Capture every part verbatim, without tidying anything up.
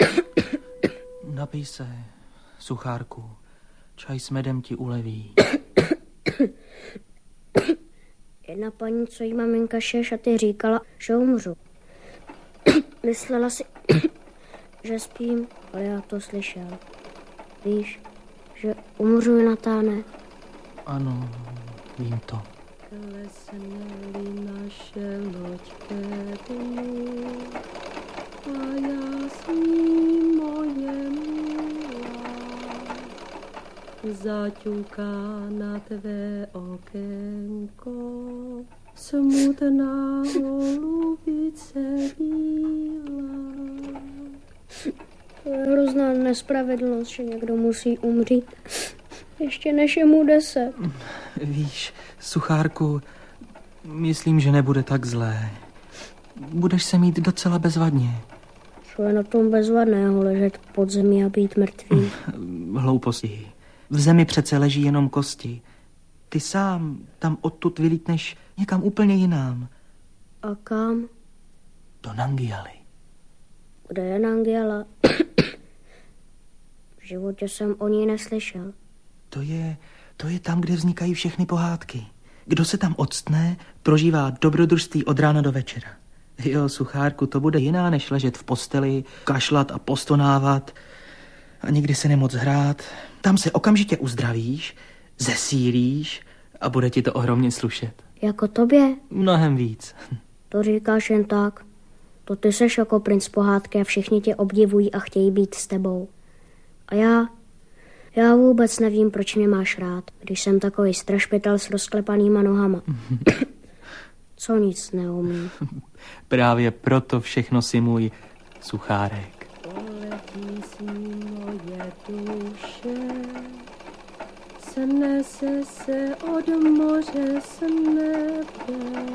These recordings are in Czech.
Napij se, suchárku. Čaj s medem ti uleví. Jedna paní, co jí maminka šije šaty, říkala, že umřu. Myslela si, že spím, ale já to slyšel. Víš, že umřu, Jonatáne? Ano, vím to. Klesne-li naše loď ke dnu a já s ní moje milá, zaťuká na tvé okénko smutná holubice bílá. To je hrozná nespravedlnost, že někdo musí umřít, ještě než je mu deset. Víš, suchárku, myslím, že nebude tak zlé. Budeš se mít docela bezvadně. Co je na tom bezvadného, ležet pod zemí a být mrtvý? Hlouposti. V zemi přece leží jenom kosti. Ty sám tam odtud vylítneš někam úplně jinam. A kam? Do Nangijali. Kde je Nangiala? V životě jsem o ní neslyšel. To je, to je tam, kde vznikají všechny pohádky. Kdo se tam odstne, prožívá dobrodružství od rána do večera. Jo, suchárku, to bude jiná, než ležet v posteli, kašlat a postonávat a nikdy se nemoc hrát. Tam se okamžitě uzdravíš, zesílíš a bude ti to ohromně slušet. Jako tobě? Mnohem víc. To říkáš jen tak. To ty seš jako princ pohádky a všichni tě obdivují a chtějí být s tebou. A já... Já vůbec nevím, proč mě máš rád, když jsem takový strašpytel s rozklepanýma nohama. Co nic neumí. Právě proto všechno si můj suchárek. Poletí s ní moje duše, snese se od moře s nebe.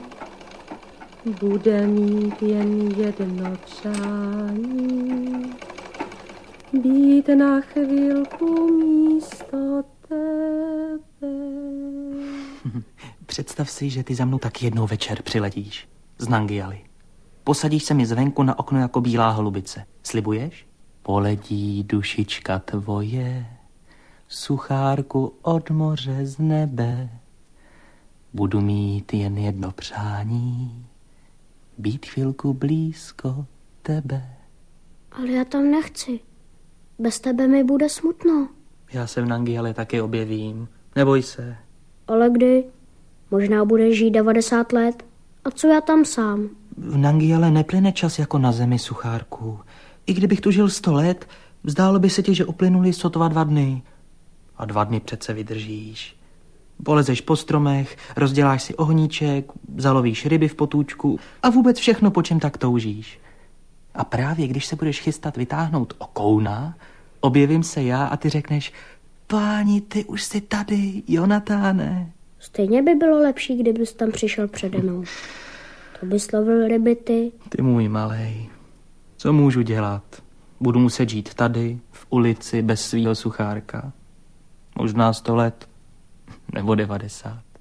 Bude mít jen jedno přání, být na chvilku místo tebe. Představ si, že ty za mnou tak jednou večer přiletíš z Nangijali. Posadíš se mi zvenku na okno jako bílá holubice. Slibuješ? Poletí dušička tvoje, suchárku od moře z nebe. Budu mít jen jedno přání, být chvilku blízko tebe. Ale já tam nechci. Bez tebe mi bude smutno. Já se v Nangijali taky objevím. Neboj se. Ale kdy? Možná budeš žít devadesát let. A co já tam sám? V Nangijale neplyne čas jako na zemi, suchárku. I kdybych tu žil sto let, zdálo by se ti, že uplynuli sotva dva dny. A dva dny přece vydržíš. Polezeš po stromech, rozděláš si ohníček, zalovíš ryby v potůčku a vůbec všechno, po čem tak toužíš. A právě když se budeš chystat vytáhnout okouna, objevím se já a ty řekneš: Páni, ty už jsi tady, Jonatáne. Stejně by bylo lepší, kdybys tam přišel přede mnou. To by slovil ryby ty. Ty můj malej, co můžu dělat? Budu muset žít tady, v ulici, bez svýho suchárka. Možná sto let, nebo devadesát.